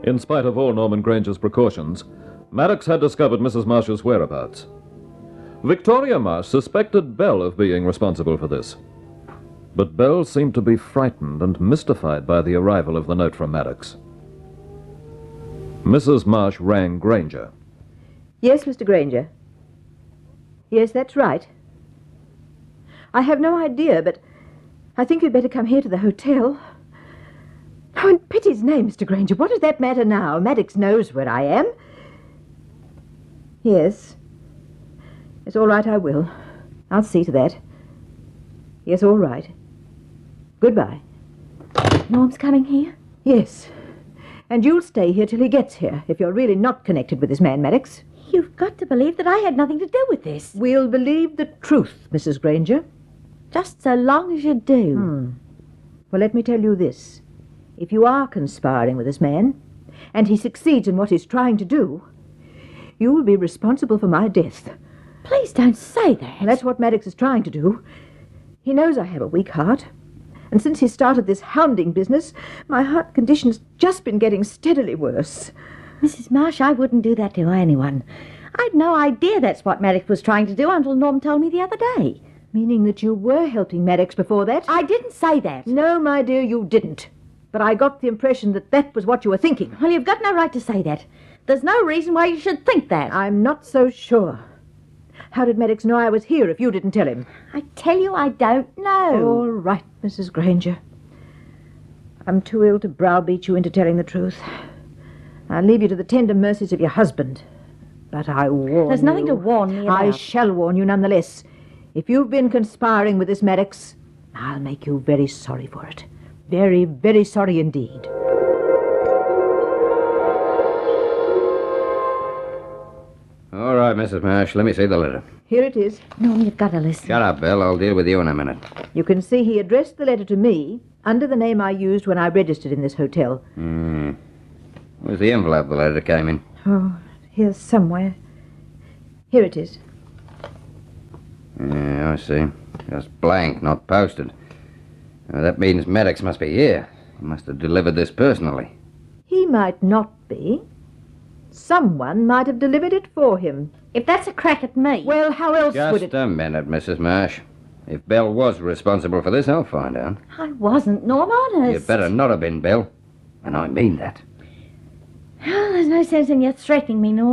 In spite of all Norman Granger's precautions, Maddox had discovered Mrs. Marsh's whereabouts. Victoria Marsh suspected Belle of being responsible for this. But Belle seemed to be frightened and mystified by the arrival of the note from Maddox. Mrs. Marsh rang Granger. Yes, Mr. Granger. Yes, that's right. I have no idea, but I think you'd better come here to the hotel. Oh, in pity's name, Mr. Granger, what does that matter now? Maddox knows where I am. Yes. It's all right, I will. I'll see to that. Yes, all right. Goodbye. Norm's coming here? Yes. And you'll stay here till he gets here, if you're really not connected with this man, Maddox. You've got to believe that I had nothing to do with this. We'll believe the truth, Mrs. Granger. Just so long as you do. Well, let me tell you this. If you are conspiring with this man, and he succeeds in what he's trying to do, you will be responsible for my death. Please don't say that. That's what Maddox is trying to do. He knows I have a weak heart. And since he started this hounding business, my heart condition's just been getting steadily worse. Mrs. Marsh, I wouldn't do that to anyone. I'd no idea that's what Maddox was trying to do until Norm told me the other day. Meaning that you were helping Maddox before that? I didn't say that. No, my dear, you didn't. But I got the impression that that was what you were thinking. Well, you've got no right to say that. There's no reason why you should think that. I'm not so sure. How did Maddox know I was here if you didn't tell him? I tell you, I don't know. All right, Mrs. Granger. I'm too ill to browbeat you into telling the truth. I'll leave you to the tender mercies of your husband. But I warn you. There's nothing to warn me about. I shall warn you nonetheless. If you've been conspiring with this Maddox, I'll make you very sorry for it. Very, very sorry indeed. All right, Mrs. Marsh, let me see the letter. Here it is. Norm, you've got to listen. Shut up, Bill. I'll deal with you in a minute. You can see he addressed the letter to me under the name I used when I registered in this hotel. Where's the envelope the letter came in? Oh, here's somewhere. Here it is. Yeah, I see. Just blank, not posted. That means Maddox must be here. He must have delivered this personally. He might not be. Someone might have delivered it for him. If that's a crack at me... Well, how else would it... Just a minute, Mrs. Marsh. If Belle was responsible for this, I'll find out. I wasn't, Norm, honest. You'd better not have been, Belle. And I mean that. Oh, there's no sense in you threatening me, Norm.